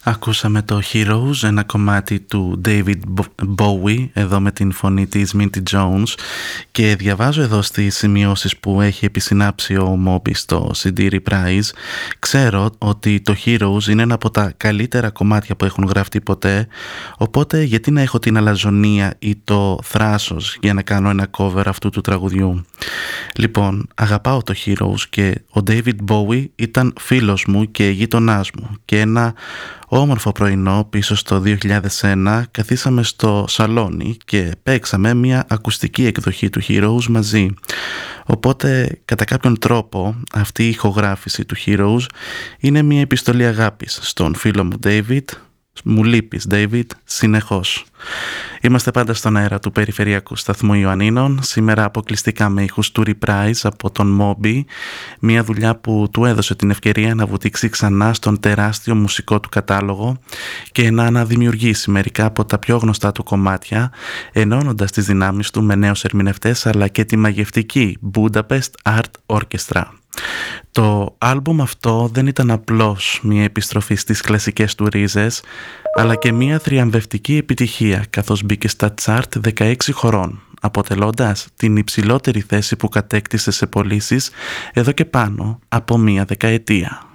Ακούσαμε το Heroes, ένα κομμάτι του David Bowie, εδώ με την φωνή της Minty Jones, και διαβάζω εδώ στις σημειώσεις που έχει επισυνάψει ο Moby στο CD Reprise. Ξέρω ότι το Heroes είναι ένα από τα καλύτερα κομμάτια που έχουν γραφτεί ποτέ, οπότε γιατί να έχω την αλαζονία ή το θράσος για να κάνω ένα cover αυτού του τραγουδιού. Λοιπόν, αγαπάω το Heroes και ο David Bowie ήταν φίλος μου και γείτονάς μου, και ένα όμορφο πρωινό πίσω στο 2001 καθίσαμε στο σαλόνι και παίξαμε μια ακουστική εκδοχή του Heroes μαζί. Οπότε κατά κάποιον τρόπο αυτή η ηχογράφηση του Heroes είναι μια επιστολή αγάπης στον φίλο μου David. Μου λείπεις, David, συνεχώς. Είμαστε πάντα στον αέρα του Περιφερειακού Σταθμού Ιωαννίνων. Σήμερα αποκλειστικά με ήχους του Reprise από τον Moby, μια δουλειά που του έδωσε την ευκαιρία να βουτήξει ξανά στον τεράστιο μουσικό του κατάλογο και να αναδημιουργήσει μερικά από τα πιο γνωστά του κομμάτια, ενώνοντας τις δυνάμεις του με νέους ερμηνευτές αλλά και τη μαγευτική Budapest Art Orchestra. Το άλμπουμ αυτό δεν ήταν απλώς μια επιστροφή στις κλασικές του ρίζες, αλλά και μια θριαμβευτική επιτυχία, καθώς μπήκε στα τσάρτ 16 χωρών, αποτελώντας την υψηλότερη θέση που κατέκτησε σε πωλήσεις εδώ και πάνω από μια δεκαετία.